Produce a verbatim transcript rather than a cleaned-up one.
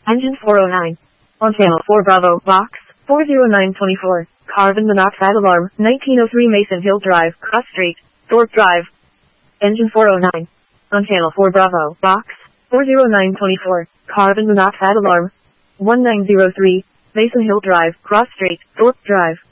Engine four oh nine. On channel four Bravo, box, four oh nine twenty-four. Carbon monoxide alarm, nineteen oh three Mason Hill Drive, Cross Street, Thorpe Drive. Engine four oh nine. On channel four Bravo, box, four oh nine twenty-four. Carbon monoxide alarm, nineteen oh three, Mason Hill Drive, Cross Street, Thorpe Drive.